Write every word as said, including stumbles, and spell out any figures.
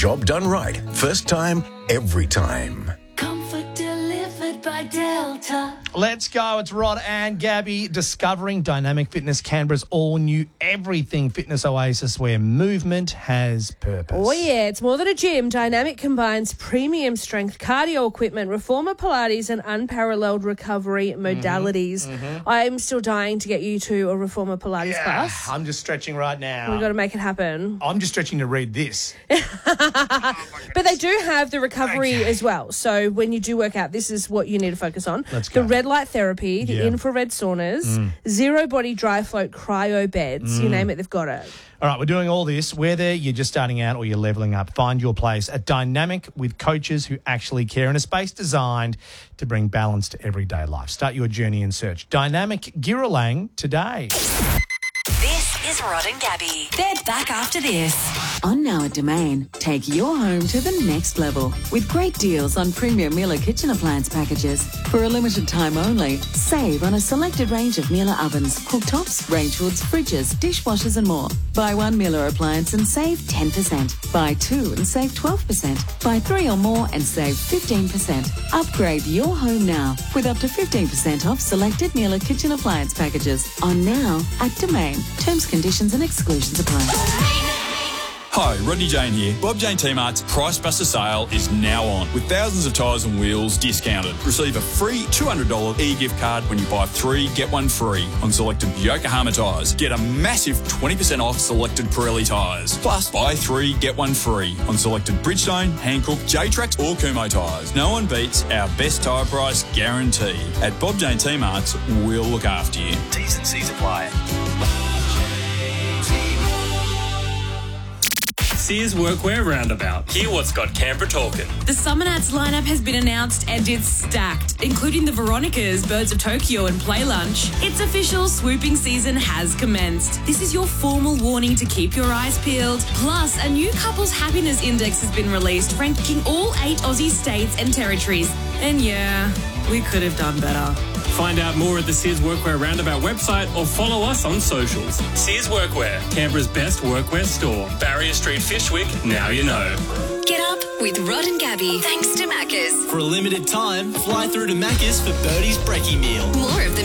Job done right. First time, every time. Comfort delivered by Delta. Let's go. It's Rod and Gabby discovering Dynamic Fitness, Canberra's all-new everything fitness oasis where movement has purpose. Oh, yeah. It's more than a gym. Dynamic combines premium strength cardio equipment, reformer Pilates and unparalleled recovery modalities. Mm-hmm, mm-hmm. I'm still dying to get you to a reformer Pilates Yeah, class. I'm just stretching right now. We've got to make it happen. I'm just stretching to read this. But they do have the recovery Okay. as well. So when you do work out, this is what you need to focus on. Let's the go. red light therapy, the Yeah. infrared saunas, Mm. zero body dry float cryo beds. You name it, they've got it. All right, we're doing all this. Whether you're just starting out or you're leveling up, find your place at Dynamic with coaches who actually care in a space designed to bring balance to everyday life. Start your journey and search Dynamic Giralang today. This is Rod and Gabby. They're back after this. On Now at Domain, take your home to the next level with great deals on premium Miele kitchen appliance packages. For a limited time only, save on a selected range of Miele ovens, cooktops, range hoods, fridges, dishwashers and more. Buy one Miele appliance and save ten percent. Buy two and save twelve percent. Buy three or more and save fifteen percent. Upgrade your home now with up to fifteen percent off selected Miele kitchen appliance packages. On Now at Domain. Terms, conditions and exclusions apply. Hi, Rodney Jane here. Bob Jane T-Mart's Price Buster sale is now on with thousands of tyres and wheels discounted. Receive a free two hundred dollars e-gift card when you buy three, get one free on selected Yokohama tyres. Get a massive twenty percent off selected Pirelli tyres. Plus, buy three, get one free on selected Bridgestone, Hankook, J-Trax or Kumho tyres. No one beats our best tyre price guarantee. At Bob Jane T-Mart's, we'll look after you. T's and C's apply. Sears Workwear Roundabout. Hear what's got Canberra talking. The Summer Nats lineup has been announced and it's stacked, including the Veronicas, Birds of Tokyo and Play Lunch. It's official, swooping season has commenced. This is your formal warning to keep your eyes peeled. Plus, a new couples happiness index has been released, ranking all eight Aussie states and territories. And yeah, we could have done better. Find out more at the Sears Workwear Roundabout website or follow us on socials. Sears Workwear, Canberra's best workwear store. Barrier Street, Fishwick, now you know. Get up with Rod and Gabby. Thanks to Macca's. For a limited time, fly through to Macca's for Birdie's Brekkie meal. More of the